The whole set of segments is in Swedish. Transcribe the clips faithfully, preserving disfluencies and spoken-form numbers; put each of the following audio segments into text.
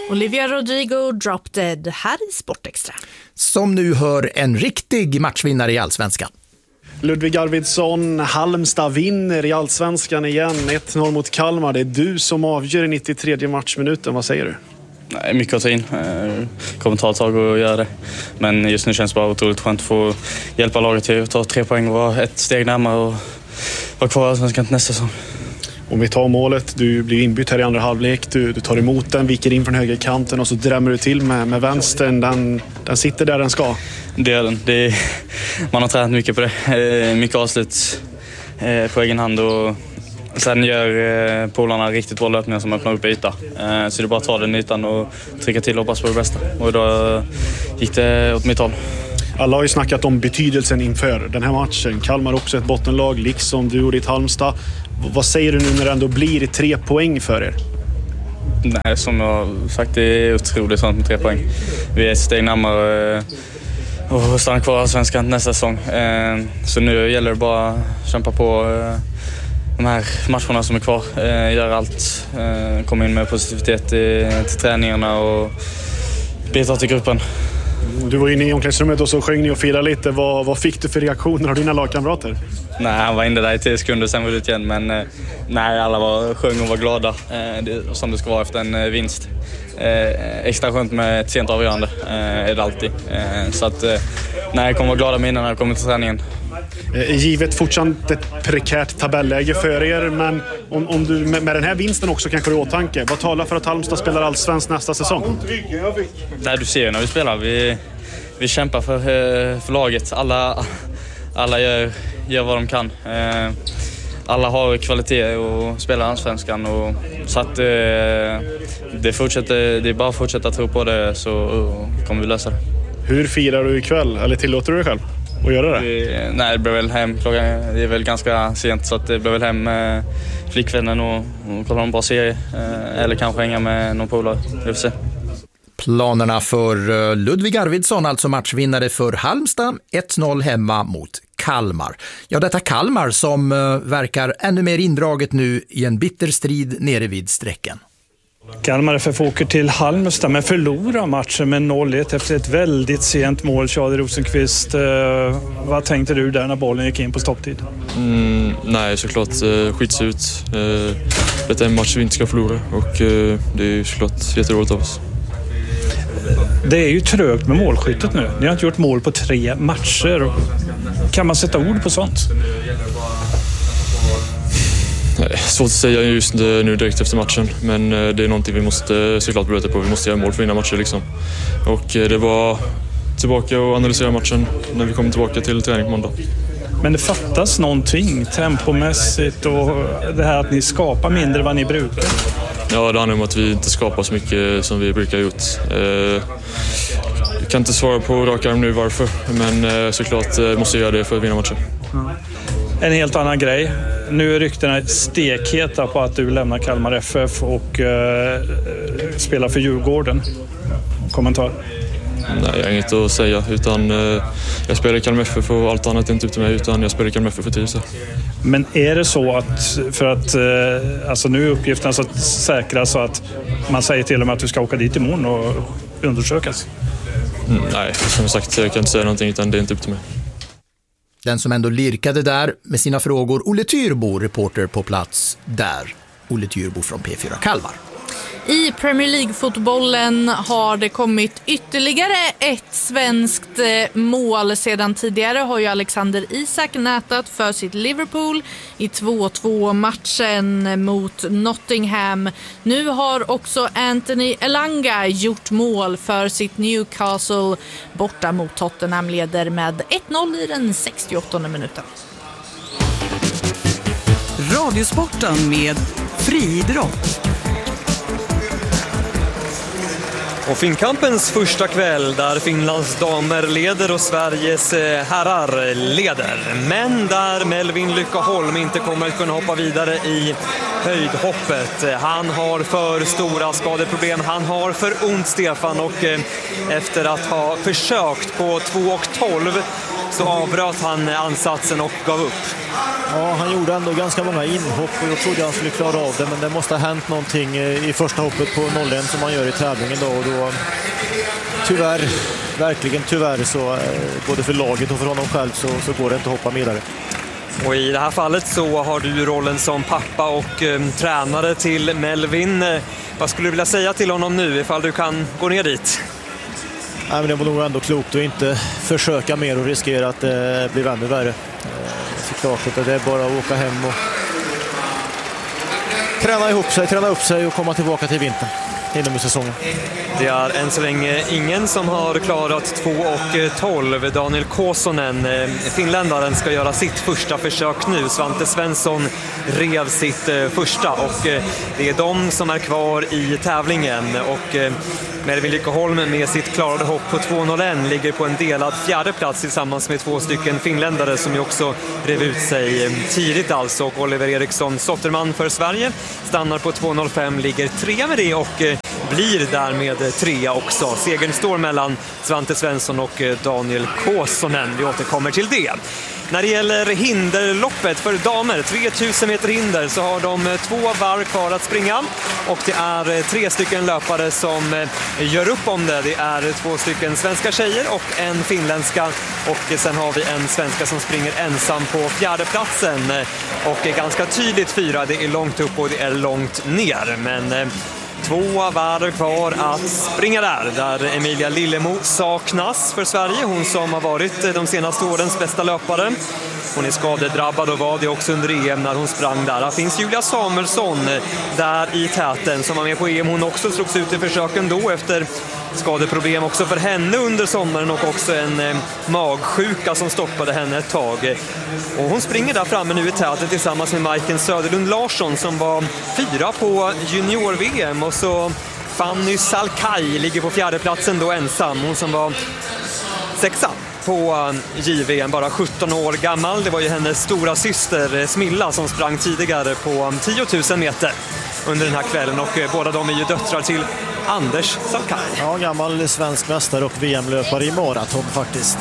Olivia Rodrigo, Drop Dead, här i Sportextra. Som nu hör en riktig matchvinnare i Allsvenskan. Ludvig Arvidsson, Halmstad vinner i Allsvenskan igen, ett noll mot Kalmar. Det är du som avgör i nittiotredje matchminuten, vad säger du? Nej, mycket att ta in. Det kommer ta ett tag att göra det. Men just nu känns det bara otroligt skönt att få hjälpa laget till att ta tre poäng och vara ett steg närmare och vara kvar i Allsvenskan till nästa säsong. Om vi tar målet, du blir inbytt här i andra halvlek, du, du tar emot den, viker in från högerkanten och så drämmer du till med, med vänstern. Den, den sitter där den ska. Det är den. Det är, man har tränat mycket på det. Mycket avslut på egen hand och sen gör polarna riktigt bra löpningar som öppnar upp yta. Så det är bara att ta den ytan och trycka till och hoppas på det bästa. Och då gick det åt mitt håll. Alla har ju snackat om betydelsen inför den här matchen. Kalmar också ett bottenlag, liksom du och ditt Halmstad. Vad säger du nu när det ändå blir tre poäng för er? Nej, som jag sagt, det är otroligt sånt med tre poäng. Vi är ett steg närmare och stanna kvar i Svenskan nästa säsong. Så nu gäller det bara att kämpa på de här matcherna som är kvar. Göra allt, komma in med positivitet till träningarna och bidra till gruppen. Du var inne i omklädningsrummet och så sjöng ni och firade lite. Vad, vad fick du för reaktioner av dina lagkamrater? Nej, han var inne där i tio sekunder, sen var det ut igen. Men eh, nej, alla var, sjöng och var glada. Eh, det, som det ska vara efter en eh, vinst. Eh, extra skönt med ett sent avgörande eh, är det alltid. Eh, så att, eh, nej, jag kommer vara glada med innan jag kommer till träningen. Eh, givet fortsatt ett prekärt tabelläge för er, men om, om du med, med den här vinsten också kanske har i åtanke. Vad talar för att Halmstad spelar Allsvenskt nästa säsong? Nej, du ser ju när vi spelar. Vi, vi kämpar för, för laget. Alla, alla gör, gör vad de kan. Eh, alla har kvalitet och spelar Allsvenskan. Och, så att eh, det, fortsätter, det är bara att fortsätta tro på det, så kommer vi lösa det. Hur firar du ikväll? Eller tillåter du dig själv att göra det? Vi, nej, det blir väl hem. Klockan, det är väl ganska sent, så att det blir väl hem med flickvännen och, och kolla en bra serie. Eh, eller kanske hänga med någon polare. Vi får se. Planerna för Ludvig Arvidsson, alltså matchvinnare för Halmstad, ett noll hemma mot Kalmar. Ja, detta Kalmar som verkar ännu mer indraget nu i en bitter strid nere vid sträcken. Kalmar F F åker till Halmstad men förlorar matchen med noll ett efter ett väldigt sent mål. Charlie Rosenqvist, eh, vad tänkte du där när bollen gick in på stopptid? Mm, nej, såklart eh, skits ut. Eh, detta är en match vi inte ska förlora och eh, det är såklart jätteroligt av oss. Det är ju trögt med målskyttet nu. Ni har inte gjort mål på tre matcher. Kan man sätta ord på sånt? Nej, svårt att säga just nu direkt efter matchen, men det är någonting vi måste såklart börja på. Vi måste göra mål för att vinna matcher liksom. Och det var tillbaka och analysera matchen när vi kommer tillbaka till träning på måndag. Men det fattas någonting tempomässigt och det här att ni skapar mindre vad ni brukar. Ja, det handlar om att vi inte skapar så mycket som vi brukar ha gjort. Jag kan inte svara på rak arm nu varför, men såklart måste jag göra det för att vinna matchen. Mm. En helt annan grej. Nu är ryktena stekheta på att du lämnar Kalmar F F och uh, spelar för Djurgården. Kommentar? Nej, jag har inget att säga, utan uh, jag spelar i Kalmar F F och allt annat är inte upp till mig, utan jag spelar i Kalmar F F för tid. Men är det så att, för att uh, alltså nu är uppgifterna så säkra så att man säger till dem att du ska åka dit imorgon och undersökas? Mm, nej, som sagt, jag kan inte säga någonting, utan det är inte upp till mig. Den som ändå lirkade där med sina frågor, Olle Tyrbo, reporter på plats där. Olle Tyrbo från P fyra Kalmar. I Premier League-fotbollen har det kommit ytterligare ett svenskt mål. Sedan tidigare har ju Alexander Isak nätat för sitt Liverpool i två två matchen mot Nottingham. Nu har också Anthony Elanga gjort mål för sitt Newcastle. Borta mot Tottenham, leder med ett noll i den sextioåttonde minuten. Radiosporten med friidrott. Och Finnkampens första kväll där Finlands damer leder och Sveriges herrar leder. Men där Melvin Lyckaholm inte kommer att kunna hoppa vidare i höjdhoppet. Han har för stora skadeproblem, han har för ont Stefan, och efter att ha försökt på två och tolv så avbröt han ansatsen och gav upp. Ja, han gjorde ändå ganska många inhopp och jag trodde han skulle klara av det, men det måste ha hänt någonting i första hoppet på noll ett som han gör i tävlingen då, och då tyvärr, verkligen tyvärr, så både för laget och för honom själv så, så går det inte att hoppa vidare. Och i det här fallet så har du rollen som pappa och eh, tränare till Melvin. Eh, vad skulle du vilja säga till honom nu ifall du kan gå ner dit? Nej, men det var nog ändå klokt att inte försöka mer och riskera att det eh, blir ännu värre. Eh, såklart att det är bara att åka hem och träna ihop sig, träna upp sig och komma tillbaka till vintern inom säsongen. Det är än så länge ingen som har klarat två och tolv. Daniel Kosonen, finländaren, ska göra sitt första försök nu. Svante Svensson rev sitt första och det är de som är kvar i tävlingen. Och Melvin Lyckoholm med sitt klarade hopp på två noll ett ligger på en delad fjärde plats tillsammans med två stycken finländare som ju också rev ut sig tidigt alltså. Och Oliver Eriksson Stotterman för Sverige stannar på två noll fem, ligger tre med det och blir därmed trea också. Segern står mellan Svante Svensson och Daniel Kosonen. Vi återkommer till det. När det gäller hinderloppet för damer, tre tusen meter hinder, så har de två varv kvar att springa. Och det är tre stycken löpare som gör upp om det. Det är två stycken svenska tjejer och en finländska. Och sen har vi en svenska som springer ensam på fjärde platsen. Och är ganska tydligt fyra. Det är långt upp och det är långt ner. Men två varv kvar att springa där, där Emilia Lillemo saknas för Sverige. Hon som har varit de senaste årens bästa löpare. Hon är skadedrabbad och var det också under E M när hon sprang där. Här finns Julia Samuelsson där i täten som var med på E M. Hon också slogs ut i försöken då efter skadeproblem också för henne under sommaren och också en eh, magsjuka som stoppade henne ett tag. Och hon springer där framme nu i täten tillsammans med Majken Söderlund Larsson som var fyra på junior-V M, och så Fanny Salkai ligger på fjärde platsen då ensam. Hon som var sexa på J V M, bara sjutton år gammal. Det var ju hennes stora syster Smilla som sprang tidigare på tio tusen meter under den här kvällen, och båda de är ju döttrar till Anders Salkai. Ja, gammal svensk mästare och V M-löpare i maraton faktiskt.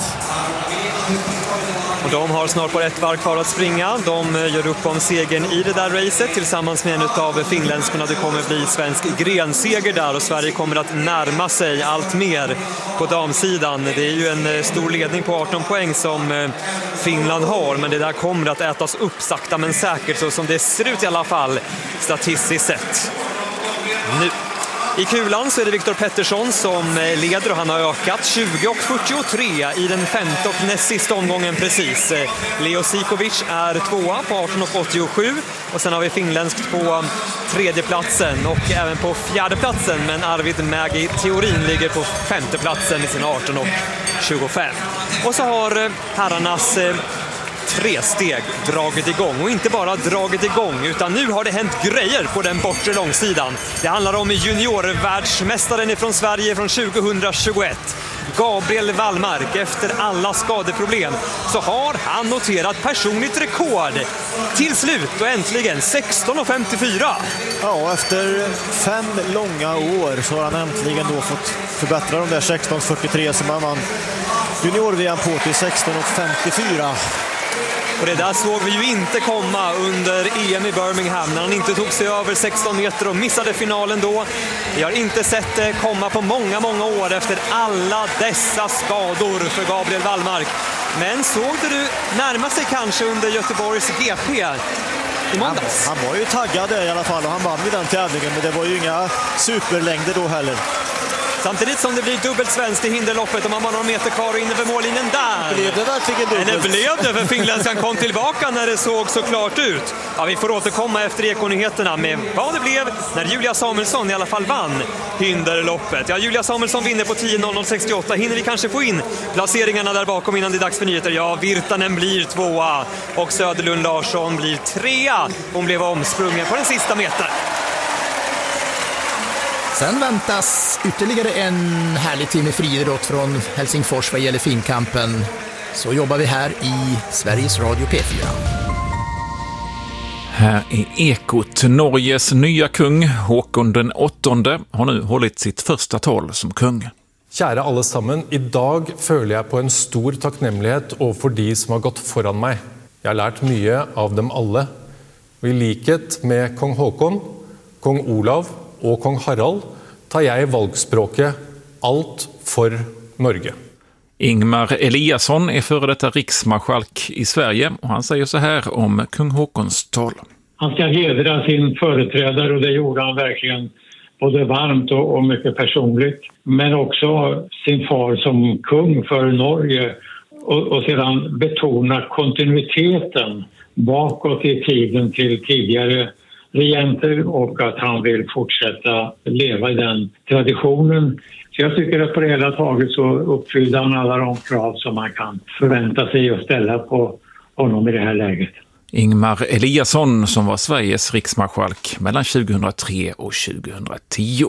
Och de har snart på ett varv kvar att springa. De gör upp om segern i det där racet tillsammans med en av finländskorna. Det kommer bli svensk grenseger där och Sverige kommer att närma sig allt mer på damsidan. Det är ju en stor ledning på arton poäng som Finland har, men det där kommer att ätas upp sakta men säkert, så som det ser ut i alla fall statistiskt sett. Nu i kulan så är det Viktor Pettersson som leder och han har ökat tjugo och fyrtiotre i den femte och näst sista omgången precis. Leo Sikovic är tvåa på arton och åttiosju och sen har vi finländskt på tredje platsen och även på fjärde platsen, men Arvid Mägi Theorin ligger på femte platsen i sina arton och tjugofem. Och så har herrarnas tre steg dragit igång, och inte bara dragit igång utan nu har det hänt grejer på den bortre långsidan. Det handlar om juniorvärldsmästaren ifrån Sverige från tjugohundratjugoett, Gabriel Wallmark. Efter alla skadeproblem så har han noterat personligt rekord till slut och äntligen sexton och femtiofyra. Ja, efter fem långa år så har han äntligen då fått förbättra de där sexton fyrtiotre som han vann junior-V M på till sexton och femtiofyra. Och det där såg vi ju inte komma under E M i Birmingham när han inte tog sig över sexton meter och missade finalen då. Vi har inte sett det komma på många, många år efter alla dessa skador för Gabriel Wallmark. Men såg du närma sig kanske under Göteborgs G P i måndags? Han, han var ju taggad i alla fall och han vann vid den tävlingen, men det var ju inga superlängder då heller. Samtidigt som det blir dubbelt svenskt i hinderloppet och man har några meter kvar och in över mållinjen där. Blev det verkligen dubbelt? Men det blev det, för finländskan kom tillbaka när det såg så klart ut. Ja, vi får återkomma efter ekonyheterna med vad det blev när Julia Samuelsson i alla fall vann hinderloppet. Ja, Julia Samuelsson vinner på tio noll noll sextioåtta. Hinner vi kanske få in placeringarna där bakom innan det är dags för nyheter? Ja, Virtanen blir tvåa och Söderlund Larsson blir trea. Hon blev omsprungen på den sista metern. Sen väntas ytterligare en härlig timme friidrott från Helsingfors vad gäller finkampen. Så jobbar vi här i Sveriges Radio P fyra. Här är Ekot. Norges nya kung, Håkon den åttonde, har nu hållit sitt första tal som kung. Kjære alle sammen, i dag føler jeg på en stor takknemlighet overfor de som har gått foran meg. Jeg har lært mye av dem alle. Og i likhet med kong Håkon, kong Olav og kong Harald tar jeg i valgspråket allt för Norge. Ingmar Eliasson är före detta riksmarskalk i Sverige och han säger så här om kung Håkons tal. Han ska hedra sin företrädare och det gjorde han verkligen både varmt och, och mycket personligt. Men också sin far som kung för Norge och, och sedan betona kontinuiteten bakåt i tiden till tidigare regenter och att han vill fortsätta leva i den traditionen. Så jag tycker att på det hela taget så uppfyllde han alla de krav som man kan förvänta sig att ställa på honom i det här läget. Ingmar Eliasson som var Sveriges riksmarskalk mellan tjugohundratre och tjugohundratio.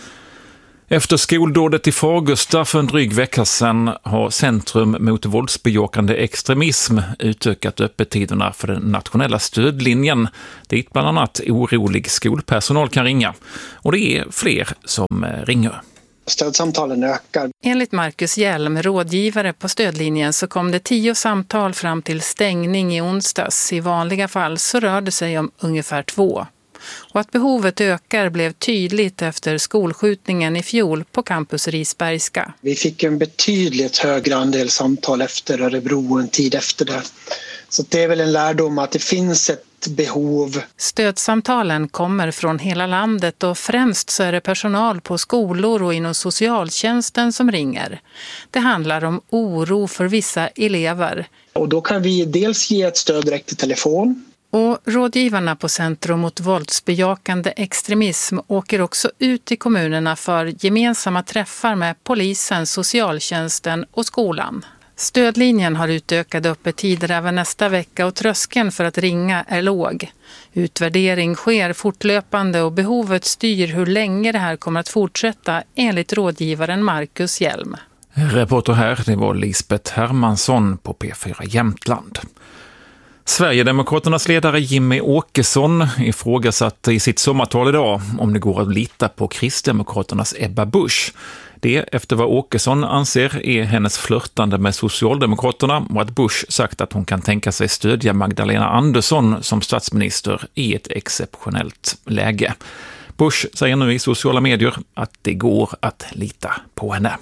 Efter skoldådet i Fagersta för en dryg vecka sedan har Centrum mot våldsbejakande extremism utökat öppettiderna för den nationella stödlinjen dit bland annat orolig skolpersonal kan ringa. Och det är fler som ringer. Stödsamtalen ökar. Enligt Marcus Hjelm, rådgivare på stödlinjen, så kom det tio samtal fram till stängning i onsdags. I vanliga fall så rör det sig om ungefär två. Och att behovet ökar blev tydligt efter skolskjutningen i fjol på campus Risbergska. Vi fick en betydligt högre andel samtal efter Örebro en tid efter det. Så det är väl en lärdom att det finns ett behov. Stödsamtalen kommer från hela landet och främst så är det personal på skolor och inom socialtjänsten som ringer. Det handlar om oro för vissa elever. Och då kan vi dels ge ett stöd direkt till telefon. Och rådgivarna på Centrum mot våldsbejakande extremism åker också ut i kommunerna för gemensamma träffar med polisen, socialtjänsten och skolan. Stödlinjen har utökade öppettider även nästa vecka och tröskeln för att ringa är låg. Utvärdering sker fortlöpande och behovet styr hur länge det här kommer att fortsätta enligt rådgivaren Marcus Hjelm. Reporter här, det var Lisbeth Hermansson på P fyra Jämtland. Sverigedemokraternas ledare Jimmy Åkesson ifrågasatte i sitt sommartal idag om det går att lita på Kristdemokraternas Ebba Busch. Det efter vad Åkesson anser är hennes flörtande med Socialdemokraterna och att Busch sagt att hon kan tänka sig stödja Magdalena Andersson som statsminister i ett exceptionellt läge. Busch säger nu i sociala medier att det går att lita på henne.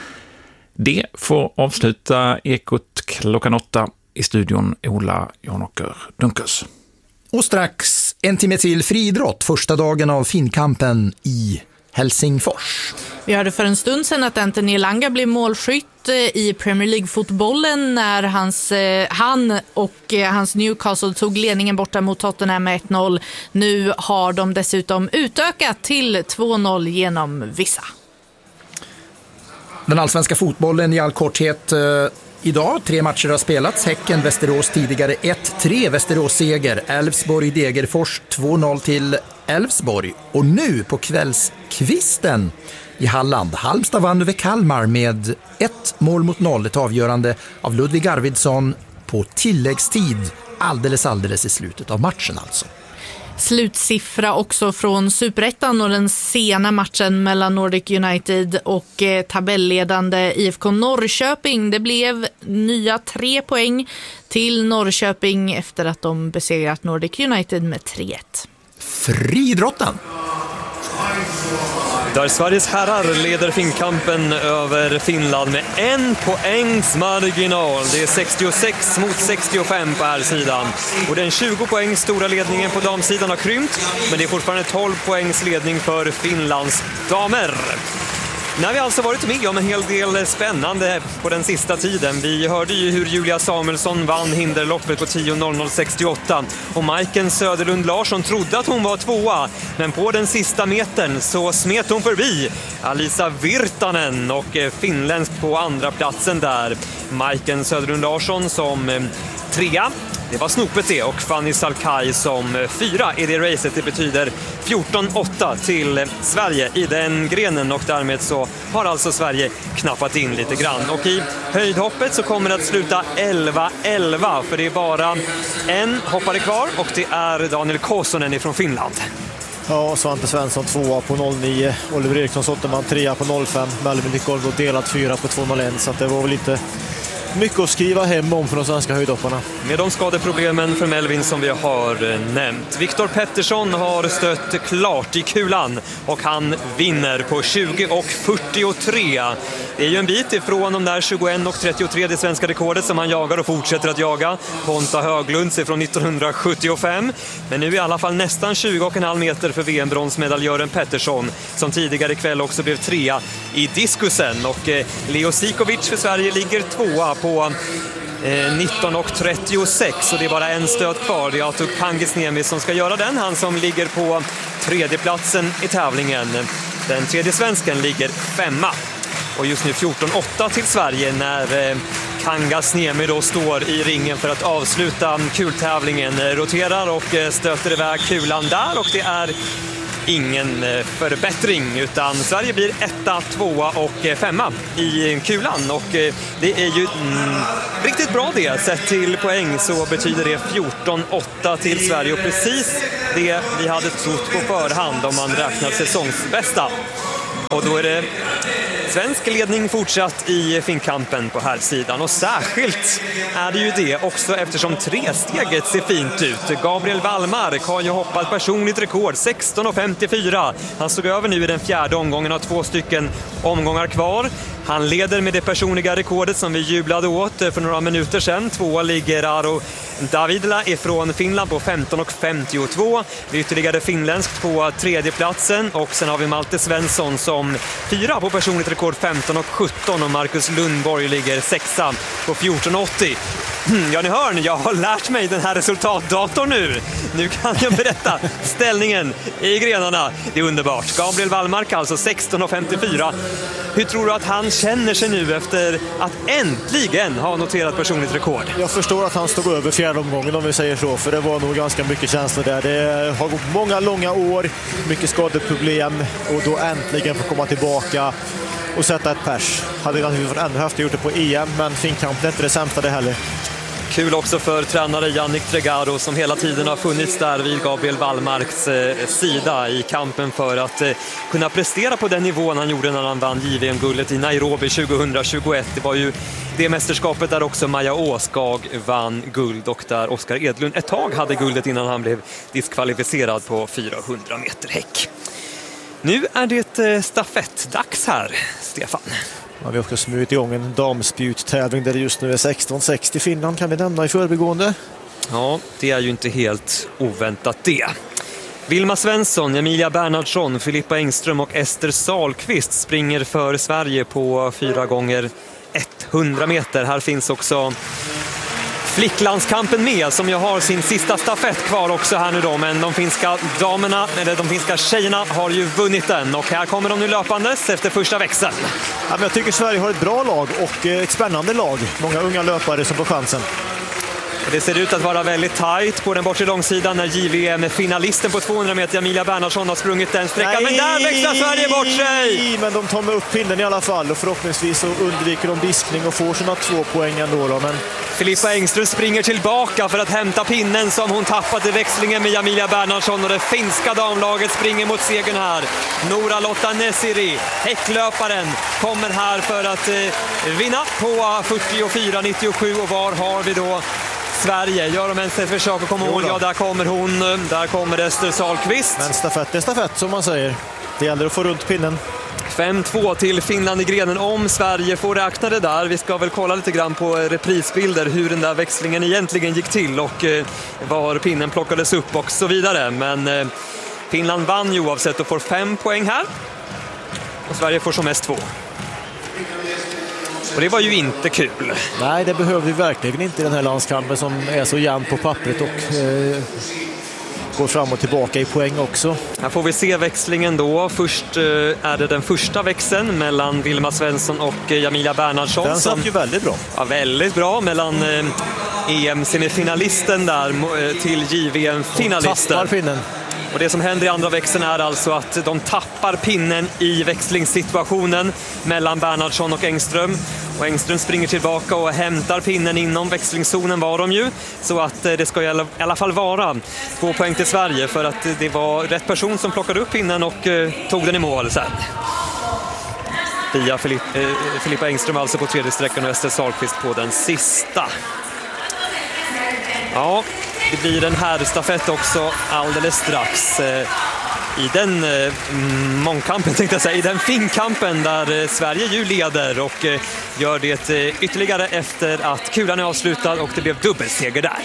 Det får avsluta Ekot klockan åtta. I studion Ola Jonåker Dunkers. Och strax en timme till friidrott, första dagen av finkampen i Helsingfors. Vi hörde för en stund sedan att Anthony Elanga blev målskytt i Premier League-fotbollen när hans, han och hans Newcastle tog ledningen borta mot Tottenham med ett noll. Nu har de dessutom utökat till två noll genom vissa. Den allsvenska fotbollen i all korthet. Idag, tre matcher har spelats. Häcken, Västerås tidigare ett tre, Västerås-seger. Elfsborg, Degerfors två noll till Elfsborg. Och nu på kvällskvisten i Halland. Halmstad vann över Kalmar med ett mål mot noll. Ett avgörande av Ludvig Arvidsson på tilläggstid. Alldeles, alldeles i slutet av matchen alltså. Slutsiffra också från Superettan och den sena matchen mellan Nordic United och eh, tabelledande I F K Norrköping. Det blev nya tre poäng till Norrköping efter att de besegrat Nordic United med tre ett. Friidrotten! Där Sveriges herrar leder finkampen över Finland med en poängs marginal. Det är sextiosex mot sextiofem på här sidan. Och den tjugo poängs stora ledningen på damsidan har krympt. Men det är fortfarande tolv poängs ledning för Finlands damer. När vi alltså varit med om en hel del spännande på den sista tiden. Vi hörde ju hur Julia Samuelsson vann hinderloppet på tio noll noll sextioåtta. Och Majken Söderlund Larsson trodde att hon var tvåa. Men på den sista metern så smet hon förbi Alisa Virtanen och finländsk på andra platsen där. Majken Söderlund Larsson som trea. Det var snopet det, och Fanny Salkai som fyra i det racet. Det betyder fjorton åtta till Sverige i den grenen, och därmed så har alltså Sverige knappat in lite grann. Och i höjdhoppet så kommer det att sluta elva elva, för det är bara en hoppare kvar, och det är Daniel Kosonen ifrån Finland. Ja, Svante Svensson tvåa på noll nio. Oliver Eriksson Sotterman trea på noll fem. Melvin Lyckholm då delat fyra på två noll ett. Så att det var väl lite mycket att skriva hem om för de svenska höjdhopparna. Med de skadeproblemen för Melvin som vi har nämnt. Viktor Pettersson har stött klart i kulan och han vinner på tjugo och fyrtiotre. Det är ju en bit ifrån de där tjugoett och trettiotre, det svenska rekordet som han jagar och fortsätter att jaga. Ponta Höglunds från nittonhundrasjuttiofem. Men nu är i alla fall nästan tjugo och en halv meter för V M-bronsmedaljören Pettersson som tidigare ikväll också blev trea i diskusen. Och Leo Sikovic för Sverige ligger tvåa på nitton och trettiosex och det är bara en stöt kvar. Det är Atuk Pangisniemi som ska göra den. Han som ligger på tredjeplatsen i tävlingen. Den tredje svensken ligger femma. Och just nu fjorton åtta till Sverige när eh, Pangisniemi då står i ringen för att avsluta kultävlingen. Roterar och eh, stöter iväg kulan där och det är ingen förbättring utan Sverige blir etta, tvåa och femma i kulan och det är ju mm, riktigt bra det. Sett till poäng så betyder det fjorton åtta till Sverige och precis det vi hade trott på förhand om man räknar säsongsbästa. Och då är det svensk ledning fortsatt i finkampen på här sidan och särskilt är det ju det också eftersom tresteget ser fint ut. Gabriel Wallmark har ju hoppat personligt rekord sexton och femtiofyra. Han stod över nu i den fjärde omgången och två stycken omgångar kvar. Han leder med det personliga rekordet som vi jublade åt för några minuter sedan. Tvåa ligger Aro Davidla ifrån Finland på femton och femtiotvå. Vi ytterligare finländskt på tredjeplatsen och sen har vi Malte Svensson som fyra på personligt rekord femton och sjutton och Marcus Lundborg ligger sexa på fjorton åttio. Ja, ni hör, jag har lärt mig den här resultatdatorn nu. Nu kan jag berätta ställningen i grenarna. Det är underbart. Gabriel Wallmark alltså sexton och femtiofyra. Hur tror du att han känner sig nu efter att äntligen ha noterat personligt rekord? Jag förstår att han stod över fjärde omgången om vi säger så, för det var nog ganska mycket känslor där. Det har gått många långa år, mycket skadeproblem och då äntligen få komma tillbaka och sätta ett pers. Hade naturligtvis varit ännu häftigt gjort det på E M, men finkamp är inte det sämsta det heller. Kul också för tränare Yannick Tregaro som hela tiden har funnits där vid Gabriel Wallmarks eh, sida i kampen för att eh, kunna prestera på den nivån han gjorde när han vann J V M-guldet i Nairobi tjugohundratjugoett. Det var ju det mästerskapet där också Maja Åskag vann guld och där Oskar Edlund ett tag hade guldet innan han blev diskvalificerad på fyrahundra meter häck. Nu är det eh, stafettdags här, Stefan. Ja, vi har också smugit igång en damspjuttävling där det just nu är sexton sextio Finland kan vi nämna i förbigående. Ja, det är ju inte helt oväntat det. Vilma Svensson, Emilia Bernhardsson, Filippa Engström och Ester Salqvist springer för Sverige på fyra gånger hundra meter. Här finns också flicklandskampen med som jag har sin sista stafett kvar också här nu då, men de finska damerna, eller de finska tjejerna har ju vunnit den och här kommer de nu löpandes efter första växeln. Ja, men jag tycker Sverige har ett bra lag och ett spännande lag. Många unga löpare som får chansen. Det ser ut att vara väldigt tajt på den bortre långsidan när J V M-finalisten på tvåhundra meter Emilia Bernhardsson har sprungit den sträckan. Men där växlar Sverige bort sig! Men de tar med upp pinnen i alla fall och förhoppningsvis så undviker de diskning och får sina två poäng ändå. Då. Men... Filippa Engström springer tillbaka för att hämta pinnen som hon tappat i växlingen med Emilia Bernhardsson och det finska damlaget springer mot segern här. Nora Lotta Nesiri, häcklöparen, kommer här för att eh, vinna på fyrtiofyra nittiosju och var har vi då Sverige? Gör de ens ett försök att komma ihåg? Ja, där kommer hon. Där kommer Ester Salqvist. Men stafett är stafett som man säger. Det gäller att få runt pinnen. fem två till Finland i grenen om Sverige får räkna det där. Vi ska väl kolla lite grann på reprisbilder hur den där växlingen egentligen gick till och eh, var pinnen plockades upp och så vidare. Men eh, Finland vann ju oavsett och får fem poäng här. Och Sverige får som mest två. Och det var ju inte kul. Nej, det behövde vi verkligen inte i den här landskampen som är så jämn på pappret och eh, går fram och tillbaka i poäng också. Här får vi se växlingen då. Först eh, är det den första växeln mellan Vilma Svensson och eh, Emilia Bernhardsson. Den satt ju väldigt bra. Ja, väldigt bra mellan eh, E M-semifinalisten där eh, till J V M-finalisten. Tappar pinnen. Och det som händer i andra växeln är alltså att de tappar pinnen i växlingssituationen mellan Bernhardsson och Engström. Och Engström springer tillbaka och hämtar pinnen inom växlingszonen var de ju. Så att det ska i alla fall vara två poäng till Sverige för att det var rätt person som plockade upp pinnen och eh, tog den i mål sen. Via Filipp, eh, Filippa Engström alltså på tredje sträckan och Ester Sahlqvist på den sista. Ja, det blir en herrstafett också alldeles strax. Eh, I den eh, mångkampen tänkte jag säga, i den finkampen där eh, Sverige ju leder och eh, gör det eh, ytterligare efter att kulan är avslutad och det blev dubbelseger där.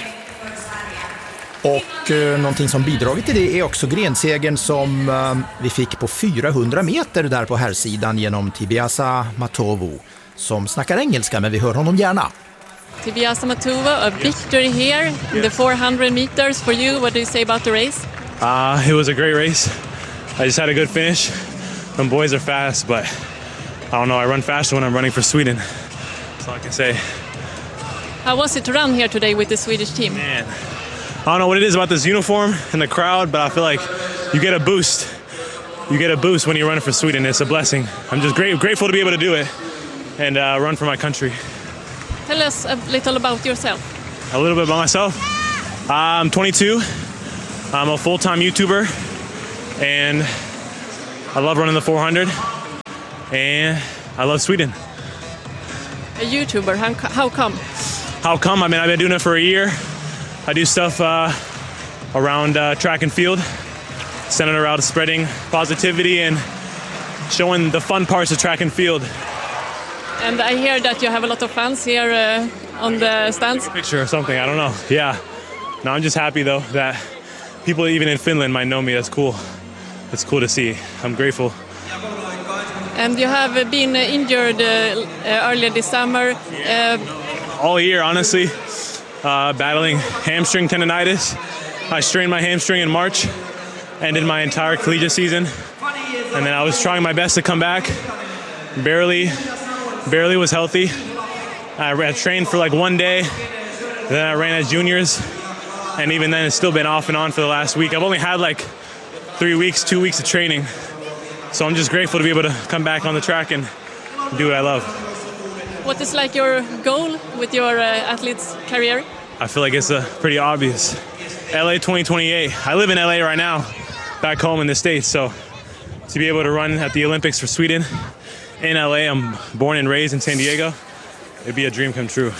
Och eh, någonting som bidragit till det är också grensegern som eh, vi fick på fyrahundra meter där på herrsidan genom Tibiasa Matovu som snackar engelska, men vi hör honom gärna. Tibiasa Matovu, a victory here in the four hundred meters for you. What do you say about the race? Uh, it was a great race. I just had a good finish. The boys are fast, but I don't know, I run faster when I'm running for Sweden. That's all I can say. How was it to run here today with the Swedish team? Man, I don't know what it is about this uniform and the crowd, but I feel like you get a boost. You get a boost when you run for Sweden. It's a blessing. I'm just great, grateful to be able to do it and uh, run for my country. Tell us a little about yourself. A little bit about myself. I'm twenty-two. I'm a full-time YouTuber, and I love running the four hundred, and I love Sweden. A YouTuber, how, how come? How come? I mean, I've been doing it for a year. I do stuff uh, around uh, track and field, centered around spreading positivity and showing the fun parts of track and field. And I hear that you have a lot of fans here uh, on the stands. Picture or something, I don't know. Yeah. No, I'm just happy, though, that people even in Finland might know me. That's cool. It's cool to see. I'm grateful. And you have been injured uh, earlier this summer. Uh, All year, honestly, uh, battling hamstring tendonitis. I strained my hamstring in March, ended my entire collegiate season, and then I was trying my best to come back. Barely, barely was healthy. I ran, trained for like one day, then I ran as juniors. And even then, it's still been off and on for the last week. I've only had like three weeks, two weeks of training. So I'm just grateful to be able to come back on the track and do what I love. What is like your goal with your uh, athlete's career? I feel like it's uh, pretty obvious. L A twenty twenty-eight. I live in L A right now, back home in the States. So to be able to run at the Olympics for Sweden in L A, I'm born and raised in San Diego. It'd be a dream come true.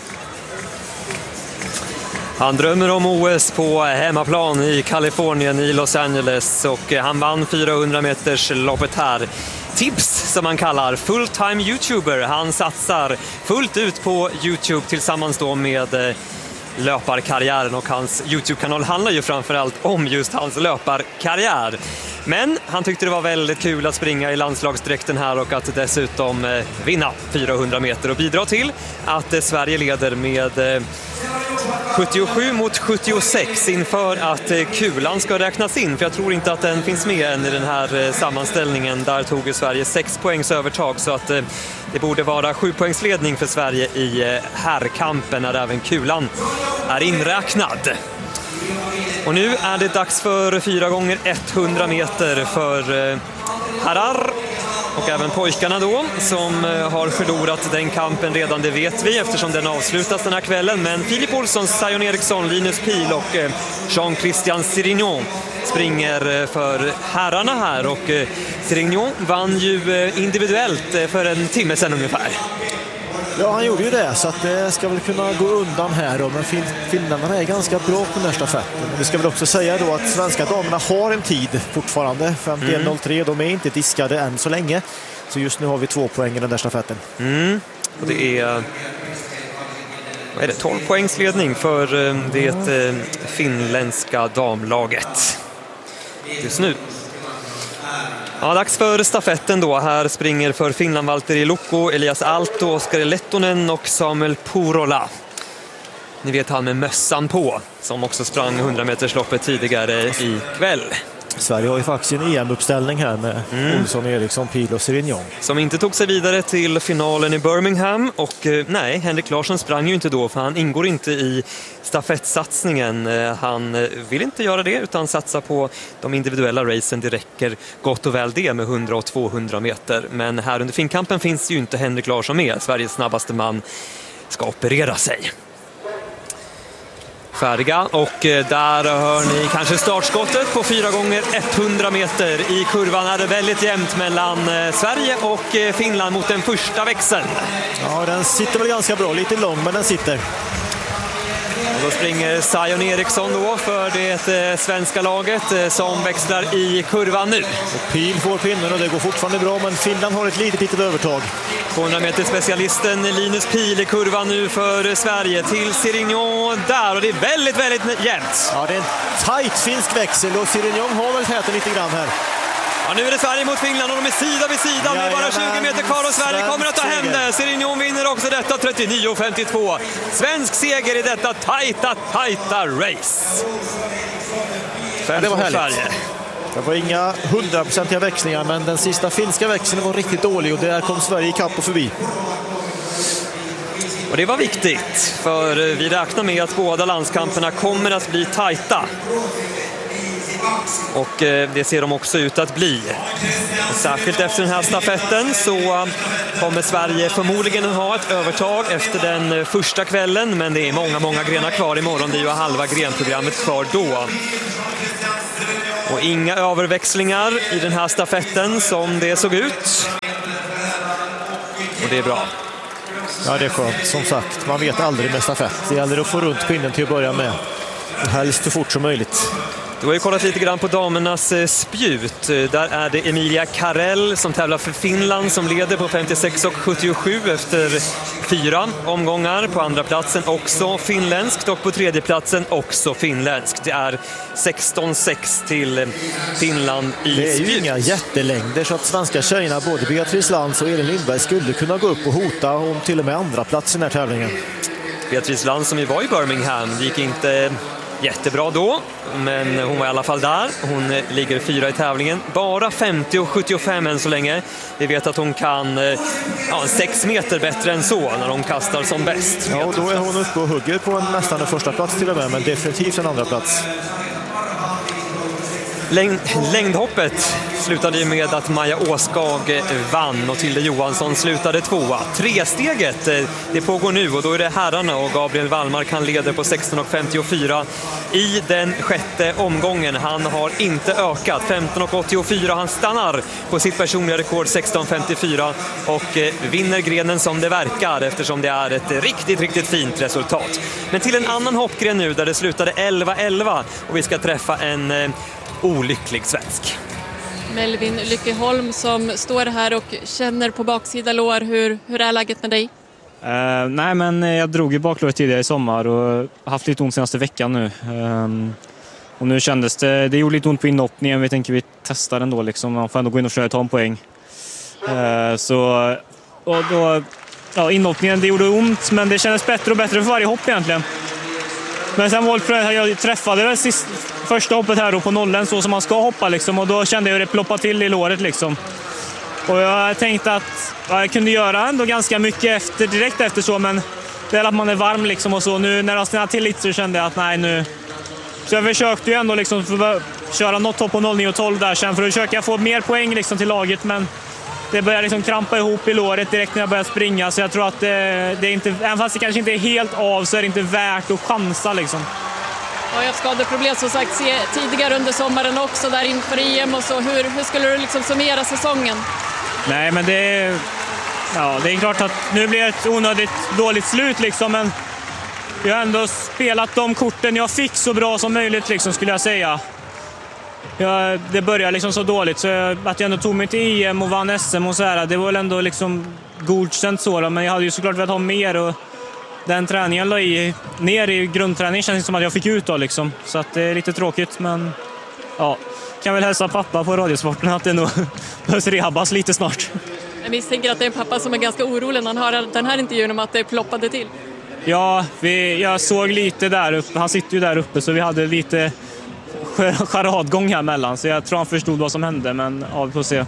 Han drömmer om O S på hemmaplan i Kalifornien, i Los Angeles, och han vann fyrahundra meters loppet här. Tips, som man kallar, full-time YouTuber. Han satsar fullt ut på YouTube tillsammans då med löparkarriären, och hans YouTube-kanal handlar ju framförallt om just hans löparkarriär. Men han tyckte det var väldigt kul att springa i landslagsdräkten här och att dessutom vinna fyrahundra meter och bidra till att Sverige leder med sjuttiosju mot sjuttiosex inför att kulan ska räknas in. För jag tror inte att den finns med än i den här sammanställningen. Där tog Sverige sex poängs övertag, så att det borde vara sju poängs ledning för Sverige i herrkampen när även kulan är inräknad. Och nu är det dags för fyra gånger hundra meter för herrar och även pojkarna då, som har förlorat den kampen redan, det vet vi eftersom den avslutas den här kvällen. Men Filip Olsson, Sion Eriksson, Linus Pil och Jean-Christian Sirignon springer för herrarna här, och Sirignon vann ju individuellt för en timme sedan ungefär. Ja, han gjorde ju det, så att det ska väl kunna gå undan här då. Men fin- finnarna är ganska bra på den här stafetten. Men vi ska väl också säga då att svenska damerna har en tid fortfarande, femtioett noll tre. De är inte diskade än så länge. Så just nu har vi två poäng i den där stafetten. Mm. Och det är, vad är det, tolv poängs ledning för det finländska damlaget just nu. Ja, dags för stafetten då. Här springer för Finland Valtteri Lukko, Elias Aalto, Oskar Lettonen och Samuel Purola. Ni vet han med mössan på, som också sprang hundra meters loppet tidigare i kväll. Sverige har ju faktiskt en E M-uppställning här med mm. Olsson, Eriksson, Pihl och Sirignon. Som inte tog sig vidare till finalen i Birmingham. Och eh, nej, Henrik Larsson sprang ju inte då, för han ingår inte i stafettsatsningen. Eh, han vill inte göra det utan satsa på de individuella racen. Det räcker gott och väl det med hundra och tvåhundra meter. Men här under finkampen finns ju inte Henrik Larsson med. Sveriges snabbaste man ska operera sig. Färdiga, och där hör ni kanske startskottet på fyra gånger hundra meter. I kurvan är det väldigt jämnt mellan Sverige och Finland mot den första växeln. Ja, den sitter väl ganska bra, lite lång, men den sitter. Och då springer Zion Eriksson då för det svenska laget som växlar i kurvan nu. Och Pihl får pinnen och det går fortfarande bra, men Finland har ett litet, litet övertag. tvåhundra meter specialisten Linus Pihl i kurvan nu för Sverige till Sirignon där, och det är väldigt, väldigt jämnt. Ja, det är en tajt finsk växel och Sirignon har väl täten lite grann här. Ja, nu är det Sverige mot Finland och de är sida vid sida. Det är bara tjugo meter kvar och Sverige kommer att ta hem det. Sirignon vinner också detta trettionio femtiotvå. Svensk seger i detta tajta, tajta race. Ja, det var härligt. Sverige. Det var inga hundraprocentiga växlingar, men den sista finska växeln var riktigt dålig och där kom Sverige i kapp och förbi. Och det var viktigt, för vi räknar med att båda landskamperna kommer att bli tajta. Och det ser de också ut att bli. Och särskilt efter den här stafetten så kommer Sverige förmodligen att ha ett övertag efter den första kvällen. Men det är många, många grenar kvar imorgon. Det är ju halva grenprogrammet kvar då. Och inga överväxlingar i den här stafetten som det såg ut. Och det är bra. Ja, det är skönt. Som sagt, man vet aldrig med stafett. Det gäller att få runt pinnen till att börja med. Helst så fort som möjligt. Du har ju kollat lite grann på damernas spjut. Där är det Emilia Karell som tävlar för Finland som leder på femtiosex och sjuttiosju efter fyra omgångar. På andra platsen också finländskt och på tredje platsen också finländskt. Det är sexton sex till Finland i spjut. Det är ju inga jättelängder så att svenska tjejerna, både Beatrice Lantz och Elin Lindberg, skulle kunna gå upp och hota om till och med andra platsen i den här tävlingen. Beatrice Lantz som ju var i Birmingham gick inte jättebra då, men hon var i alla fall där. Hon ligger fyra i tävlingen. Bara femtio och sjuttiofem än så länge. Vi vet att hon kan ja, sex meter bättre än så när hon kastar som bäst. Ja, och då är hon uppe och hugger på en, nästan en första plats till och med, men definitivt en andra plats. Längd, längdhoppet slutade ju med att Maja Åskag vann och Tilde Johansson slutade tvåa. Tresteget, det pågår nu och då är det herrarna och Gabriel Wallmark, han leder på sexton och femtiofyra i den sjätte omgången. Han har inte ökat, femton och åttiofyra, han stannar på sitt personliga rekord sexton femtiofyra och vinner grenen som det verkar eftersom det är ett riktigt, riktigt fint resultat. Men till en annan hoppgren nu där det slutade elva elva och vi ska träffa en olycklig svensk. Melvin Lyckeholm som står här och känner på baksida lår. Hur, hur är läget med dig? Uh, nej, men jag drog ju baklåret tidigare i sommar och haft lite ont senaste veckan nu. Um, och nu kändes det, det gjorde lite ont på inhoppningen. Vi tänker vi testar ändå liksom. Man får ändå gå in och försöka ta en poäng. Uh, så och då, ja, inhoppningen, det gjorde ont, men det kändes bättre och bättre för varje hopp egentligen. Men sen var det, jag träffade det sist, första hoppet här då på nollen så som man ska hoppa liksom, och då kände jag hur det ploppade till i låret liksom. Och jag tänkte att ja, jag kunde göra ändå ganska mycket efter, direkt efter så, men det är att man är varm liksom och så. Nu när jag stannade till lite så kände jag att nej nu. Så jag försökte ju ändå liksom för köra något hopp på noll nio och tolv där sen för att försöka få mer poäng liksom till laget, men det börjar liksom krampa ihop i låret direkt när jag börjar springa, så jag tror att det, det är inte, även fast det kanske inte är helt av så är det inte värt att chansa liksom. Jag har haft skadeproblem som sagt tidigare under sommaren också där inför E M och så. Hur, hur skulle du liksom summera säsongen? Nej, men det är, ja, det är klart att nu blir det ett onödigt dåligt slut liksom, men jag har ändå spelat de korten jag fick så bra som möjligt liksom, skulle jag säga. Ja, det började liksom så dåligt så jag, att jag ändå tog mig till E M och vann S M och så här, det var väl ändå liksom godkänt så då, men jag hade ju såklart velat ha mer och den träningen la i ner i grundträningen känns det som att jag fick ut då liksom, så att det är lite tråkigt, men ja, kan väl hälsa pappa på Radiosporten att det nog behövs rehabas lite snart. Jag misstänker att det är en pappa som är ganska orolig när han hör den här intervjun om att det ploppade till. Ja, vi, jag såg lite där uppe, han sitter ju där uppe så vi hade lite charadgång här mellan, så jag tror han förstod vad som hände, men ja, vi får se.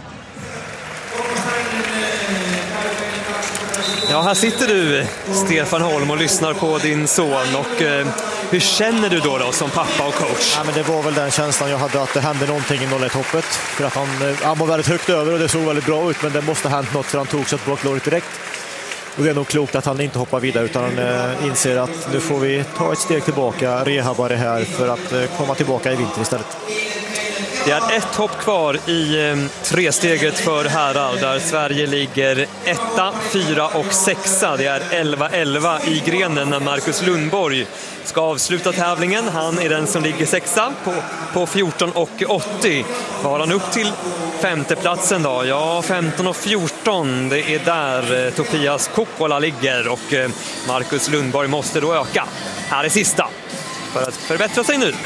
Ja, här sitter du, Stefan Holm, och lyssnar på din son. Och eh, hur känner du då, då som pappa och coach? Ja, men det var väl den känslan jag hade, att det hände någonting i noll ett-hoppet. För att han, han var väldigt högt över och det såg väldigt bra ut, men det måste ha hänt något, för han tog sig på låret direkt. Och det är nog klokt att han inte hoppar vidare, utan eh, inser att nu får vi ta ett steg tillbaka, rehabba det här för att eh, komma tillbaka i vinter istället. Det är ett hopp kvar i eh, tresteget för herrar, där Sverige ligger etta, fyra och sexa. Det är elva elva i grenen när Marcus Lundborg ska avsluta tävlingen. Han är den som ligger sexa på, på fjorton och åttio. Var han upp till femteplatsen då? Ja, femton och fjorton. Det är där eh, Topias Kokkola ligger, och eh, Marcus Lundborg måste då öka. Här är sista för att förbättra sig nu.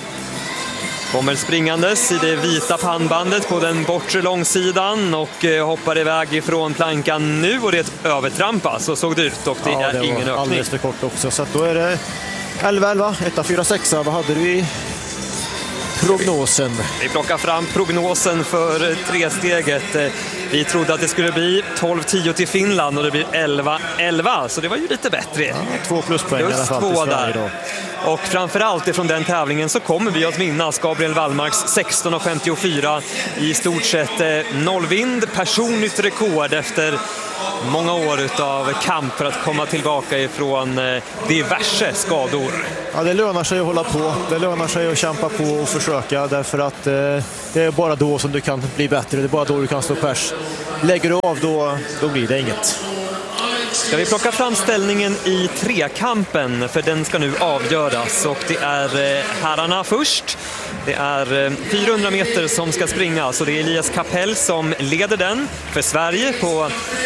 Kommer springandes i det vita pannbandet på den bortre långsidan och eh, hoppar iväg ifrån plankan nu, och det är ett övertrampa, så såg det ut, och det ja, är det ingen ökning. Alldeles för kort också, så att då är det elva elva, ett fyra sex. Vad hade du i prognosen? Vi plockar fram prognosen för tresteget. Vi trodde att det skulle bli tolv tio till Finland, och det blir elva elva, så det var ju lite bättre. Ja, två pluspoäng plus två där. Då. Och framförallt ifrån den tävlingen så kommer vi att minnas Gabriel Wallmarks sexton och femtiofyra, i stort sett nollvind, personligt rekord efter många år av kamp för att komma tillbaka ifrån diverse skador. Ja, det lönar sig att hålla på. Det lönar sig att kämpa på och försöka, därför att eh, det är bara då som du kan bli bättre. Det är bara då du kan stå pers. Lägger du av, då, då blir det inget. Ska vi plocka fram ställningen i trekampen, för den ska nu avgöras, och det är herrarna först. Det är fyrahundra meter som ska springa, så det är Elias Kapell som leder den för Sverige på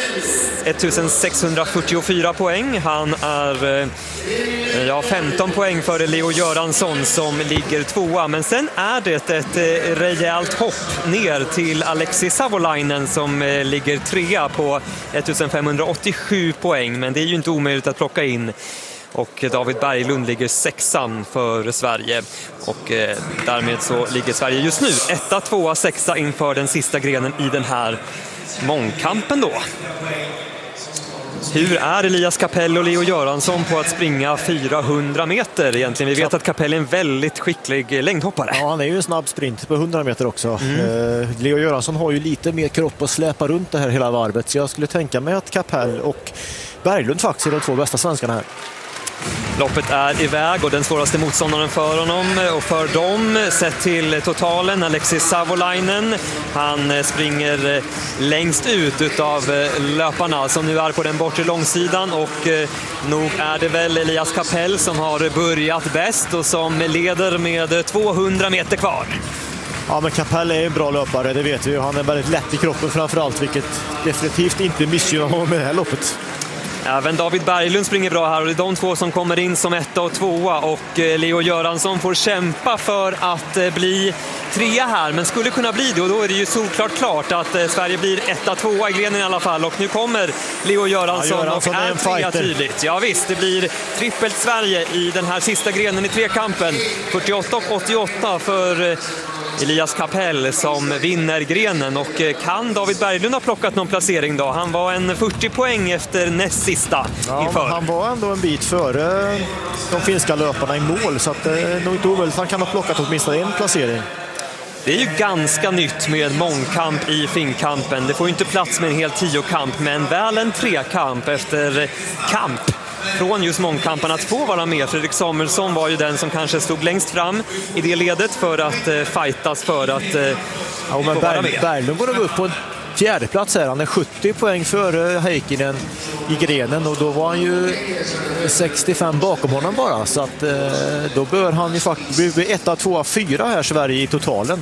sextonhundrafyrtiofyra poäng. Han är ja, femton poäng före Leo Göransson som ligger tvåa, men sen är det ett rejält hopp ner till Alexi Savolainen som ligger trea på femtonhundraåttiosju poäng, men det är ju inte omöjligt att plocka in. Och David Berglund ligger sexan för Sverige, och eh, därmed så ligger Sverige just nu etta, tvåa, sexa inför den sista grenen i den här mångkampen då. Hur är Elias Kapell och Leo Göransson på att springa fyrahundra meter egentligen? Vi vet att Kapell är en väldigt skicklig längdhoppare. Ja, han är ju en snabb sprint på hundra meter också. Mm. Eh, Leo Göransson har ju lite mer kropp att släpa runt det här hela varvet, så jag skulle tänka mig att Kapell och Berglund faktiskt är de två bästa svenskarna här. Loppet är iväg, och den svåraste motståndaren för honom och för dem sett till totalen, Alexis Savolainen. Han springer längst ut utav löparna som nu är på den bortre långsidan, och nog är det väl Elias Kapell som har börjat bäst och som leder med tvåhundra meter kvar. Ja, men Kapell är en bra löpare, det vet vi. Han är väldigt lätt i kroppen framförallt, vilket definitivt inte missgynnar honom med det här loppet. Även David Berglund springer bra här, och det är de två som kommer in som etta och tvåa, och Leo Göransson får kämpa för att bli trea här, men skulle kunna bli det, och då är det ju såklart klart att Sverige blir etta, tvåa i grenen i alla fall, och nu kommer Leo Göransson, ja, Göransson och är, är trea tydligt. Ja visst, det blir trippelt Sverige i den här sista grenen i trekampen. fyrtioåtta och åttioåtta för Elias Kapell som vinner grenen, och kan David Berglund ha plockat någon placering då? Han var en fyrtio poäng efter näst sista ja, inför. Han var ändå en bit före de finska löparna i mål, så att det är nog inte omöjligt. Han kan ha plockat åtminstone en placering. Det är ju ganska nytt med mångkamp i finkampen. Det får ju inte plats med en hel tiokamp, men väl en trekamp efter kamp från just mångkampen att få vara med. Fredrik Samuelsson var ju den som kanske stod längst fram i det ledet för att eh, fightas för att eh, ja, men få vara med. Berglund går upp på en fjärde plats här. Han är sjuttio poäng före Heikkinen i grenen, och då var han ju sextiofem bakom honom bara, så att eh, då bör han ju faktiskt bli etta, tvåa, fyra här Sverige i totalen.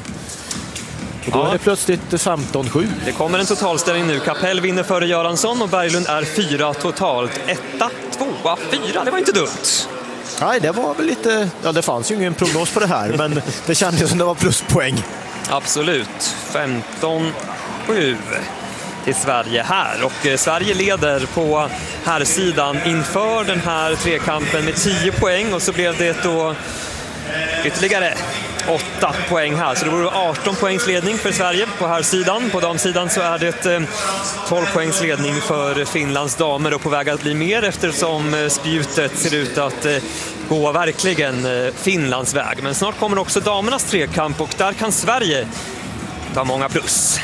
Och då ja. är det plötsligt femton sju. Det kommer en totalställning nu. Kapell vinner före Göransson, och Berglund är fyra totalt. Etta, tvåa, fyra. Det var inte dumt. Nej, det var väl lite... Ja, det fanns ju ingen prognos på det här, men det kändes som det var pluspoäng. Absolut. femton sju till Sverige här. Och Sverige leder på här sidan inför den här trekampen med tio poäng. Och så blev det då ytterligare åtta poäng här. Så det vore arton poängs ledning för Sverige på här sidan. På damsidan så är det tolv poängs ledning för Finlands damer och på väg att bli mer eftersom spjutet ser ut att gå verkligen Finlands väg. Men snart kommer också damernas trekamp och där kan Sverige ta många plus.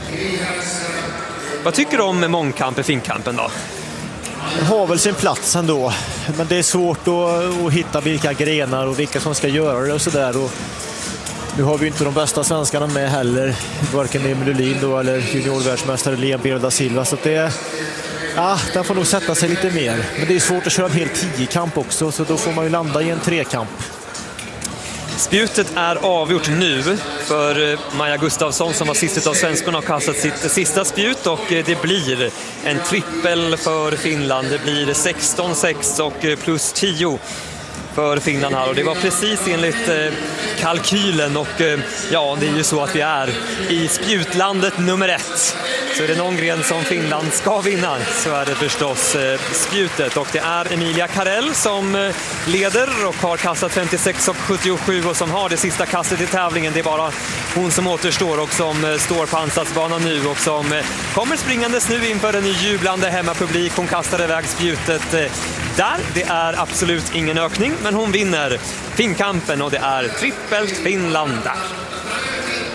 Vad tycker du om mångkamp i finkampen då? Den har väl sin plats ändå, men det är svårt att, att hitta vilka grenar och vilka som ska göra det och sådär. Nu har vi inte de bästa svenskarna med heller, varken Emil Ullin då eller juniorvärldsmästare Leon da Silva, så det, ja, den får nog sätta sig lite mer. Men det är svårt att köra en hel tio-kamp också, så då får man ju landa i en trekamp. Spjutet är avgjort nu för Maja Gustafsson som var sist av svenskarna och kastat sitt sista spjut och det blir en trippel för Finland. Det blir sexton sex och plus tio för Finland här och det var precis enligt kalkylen och ja, det är ju så att vi är i spjutlandet nummer ett. Så är det någon gren som Finland ska vinna så är det förstås spjutet och det är Emilia Karell som leder och har kastat femtiosex och sjuttiosju och som har det sista kastet i tävlingen. Det är bara hon som återstår och som står på ansatsbanan nu och som kommer springandes nu inför en jublande hemmapublik. Hon kastar iväg spjutet där. Det är absolut ingen ökning men hon vinner finkampen och det är trippelt Finland där.